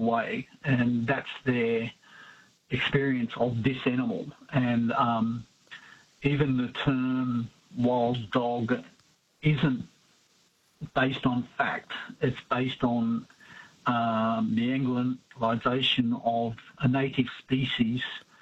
way, and that's their experience of this animal. And even the term wild dog isn't based on fact. It's based on the Anglicization of a native species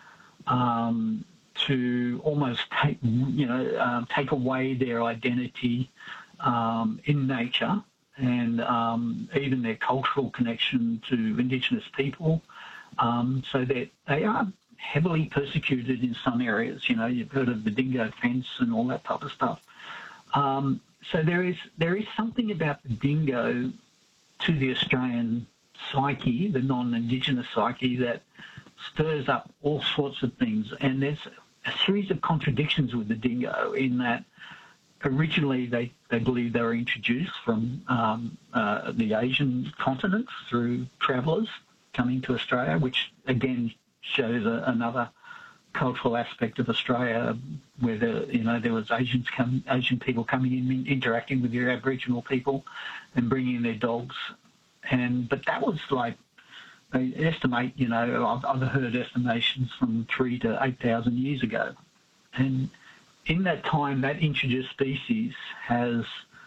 to almost take away their identity in nature, and even their cultural connection to Indigenous people, so that they are heavily persecuted in some areas. You know, you've heard of the dingo fence and all that type of stuff. So there is something about the dingo to the Australian psyche, the non-Indigenous psyche, that stirs up all sorts of things. And there's a series of contradictions with the dingo in that originally they believe they were introduced from the Asian continent through travellers coming to Australia, which again shows another cultural aspect of Australia, where there was Asian people coming in, interacting with your Aboriginal people, and bringing in their dogs. But that was like, they estimate, I've heard estimations from 3,000 to 8,000 years ago, and in that time, that introduced species has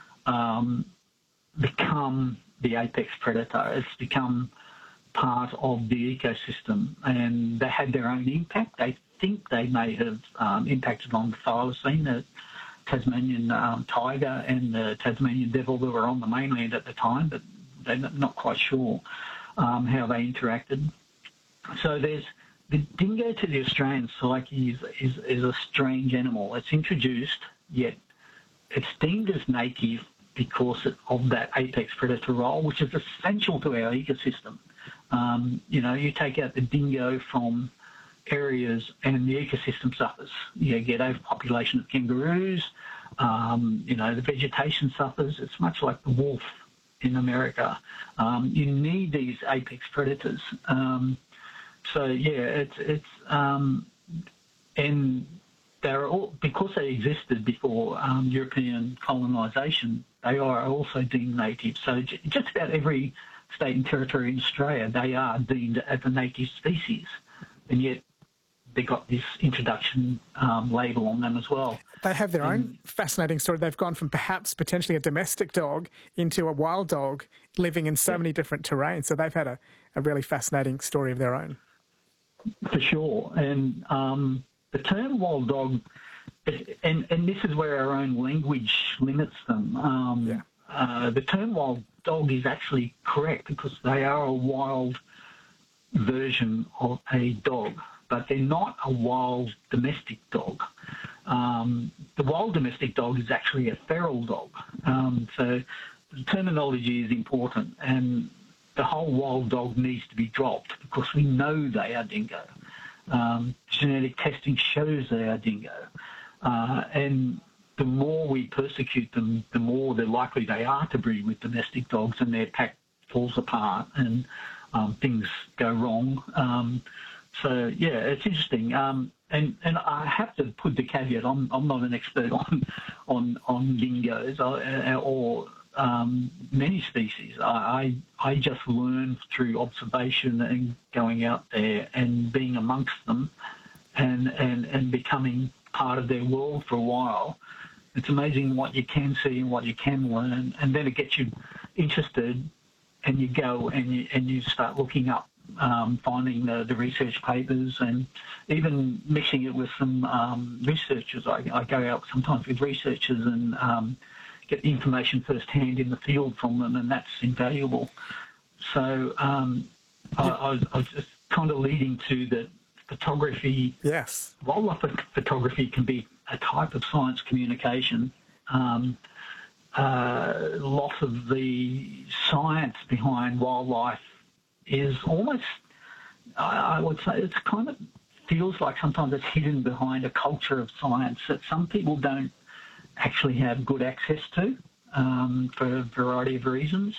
become the apex predator. It's become part of the ecosystem, and they had their own impact. They think they may have impacted on the thylacine, the Tasmanian tiger and the Tasmanian devil that were on the mainland at the time, but they're not quite sure how they interacted. So there's the dingo to the Australian psyche is a strange animal. It's introduced, yet it's deemed as native because of that apex predator role, which is essential to our ecosystem. You take out the dingo from areas and the ecosystem suffers. You get overpopulation of kangaroos, the vegetation suffers. It's much like the wolf in America. You need these apex predators. And they're all, because they existed before European colonisation, they are also deemed native. So just about every state and territory in Australia, they are deemed as a native species, and yet they got this introduction label on them as well. They have their own fascinating story. They've gone from perhaps potentially a domestic dog into a wild dog living in so many different terrains. So they've had a really fascinating story of their own. For sure. And the term wild dog, and this is where our own language limits them. The term wild dog is actually correct because they are a wild version of a dog, but they're not a wild domestic dog. The wild domestic dog is actually a feral dog. So the terminology is important, and the whole wild dog needs to be dropped because we know they are dingo. Genetic testing shows they are dingo. And the more we persecute them, the more they're likely they are to breed with domestic dogs, and their pack falls apart and things go wrong. It's interesting. And I have to put the caveat: I'm not an expert on dingoes or many species. I just learn through observation and going out there and being amongst them and becoming part of their world for a while. It's amazing what you can see and what you can learn, and then it gets you interested, and you go and you start looking up, finding the research papers, and even mixing it with some researchers. I go out sometimes with researchers and get the information firsthand in the field from them, and that's invaluable. So I was just kind of leading to that photography. Yes. Wildlife photography can be a type of science communication. Lots of the science behind wildlife is almost, I would say, it's kind of feels like sometimes it's hidden behind a culture of science that some people don't actually have good access to for a variety of reasons.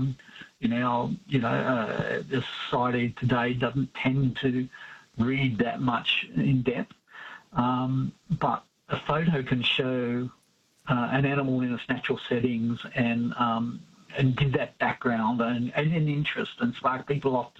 The society today doesn't tend to read that much in depth, but a photo can show an animal in its natural settings and give that background and an interest and spark people off